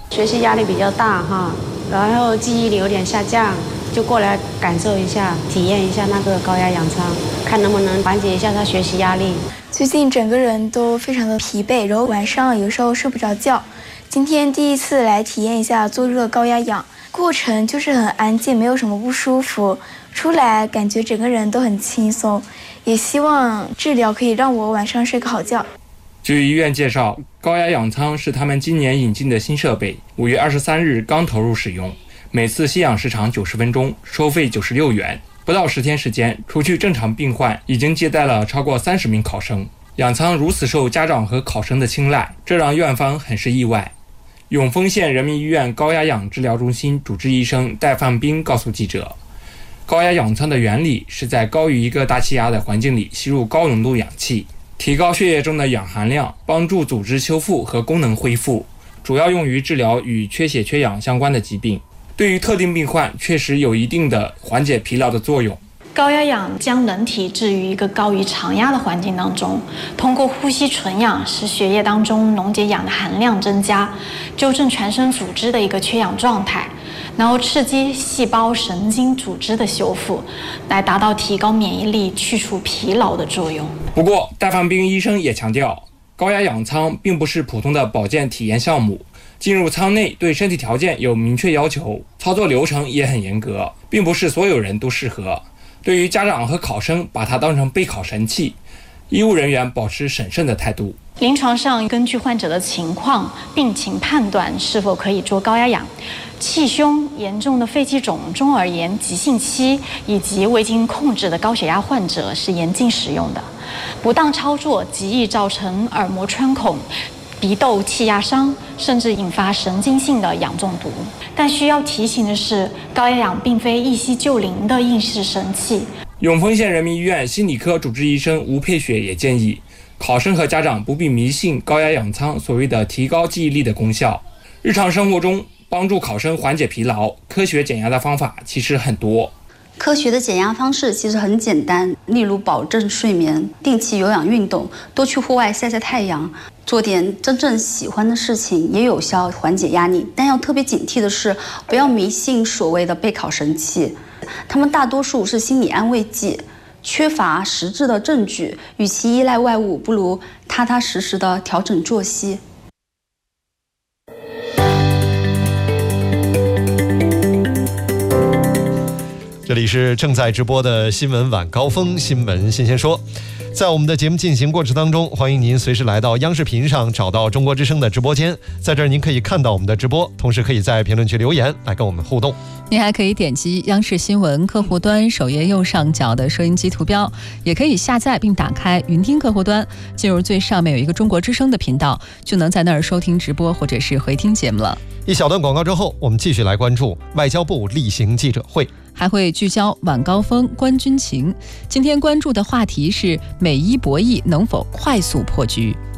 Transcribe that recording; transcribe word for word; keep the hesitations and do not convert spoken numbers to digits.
学习压力比较大哈，然后记忆力有点下降，就过来感受一下，体验一下那个高压氧舱，看能不能缓解一下他学习压力。 最近整个人都非常的疲惫，然后晚上有时候睡不着觉。今天第一次来体验一下做热高压氧，过程就是很安静，没有什么不舒服，出来感觉整个人都很轻松，也希望治疗可以让我晚上睡个好觉。 据医院介绍，高压氧舱是他们今年引进的新设备，五月二十三日刚投入使用，每次吸氧时长九十分钟，收费九十六元。不到十天时间，除去正常病患，已经接待了超过三十名考生。氧舱如此受家长和考生的青睐，这让院方很是意外。永丰县人民医院高压氧治疗中心主治医生戴放兵告诉记者，高压氧舱的原理是在高于一个大气压的环境里吸入高浓度氧气，提高血液中的氧含量，帮助组织修复和功能恢复，主要用于治疗与缺血缺氧相关的疾病。对于特定病患确实有一定的缓解疲劳的作用。 高压氧将人体置于一个高于常压的环境当中，通过呼吸纯氧使血液当中溶解氧的含量增加，纠正全身组织的一个缺氧状态，然后刺激细胞神经组织的修复，来达到提高免疫力、去除疲劳的作用。 不过戴放兵医生也强调，高压氧舱并不是普通的保健体验项目，进入舱内对身体条件有明确要求，操作流程也很严格，并不是所有人都适合。对于家长和考生，把它当成备考神器，医务人员保持审慎的态度。 临床上根据患者的情况、病情判断是否可以做高压氧。气胸、严重的肺气肿、中耳炎、急性期以及未经控制的高血压患者是严禁使用的。不当操作极易造成耳膜穿孔、鼻窦气压伤，甚至引发神经性的氧中毒。但需要提醒的是，高压氧并非一吸就灵的应试神器。 永丰县人民医院心理科主治医生吴佩雪也建议，考生和家长不必迷信高压氧舱所谓的提高记忆力的功效。日常生活中，帮助考生缓解疲劳、科学减压的方法其实很多。 科学的减压方式其实很简单，例如保证睡眠、定期有氧运动、多去户外晒晒太阳，做点真正喜欢的事情，也有效缓解压力。但要特别警惕的是，不要迷信所谓的备考神器，他们大多数是心理安慰剂，缺乏实质的证据，与其依赖外物，不如踏踏实实的调整作息。 这里是正在直播的新闻晚高峰，新闻新鲜说。在我们的节目进行过程当中，欢迎您随时来到央视频上找到中国之声的直播间，在这儿您可以看到我们的直播，同时可以在评论区留言来跟我们互动。 您还可以点击央视新闻客户端首页右上角的收音机图标，也可以下载并打开云听客户端，进入最上面有一个中国之声的频道，就能在那儿收听直播或者是回听节目了。 一小段广告之后，我们继续来关注外交部例行记者会， 还会聚焦晚高峰观军情。今天关注的话题是美伊博弈能否快速破局。